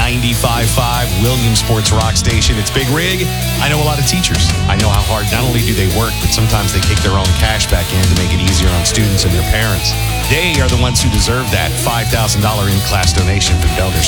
95.5 Williamsport's Rock Station. It's Big Rig. I know a lot of teachers. I know how hard not only do they work, but sometimes they kick their own cash back in to make it easier on students and their parents. They are the ones who deserve that $5,000 in-class donation from Donors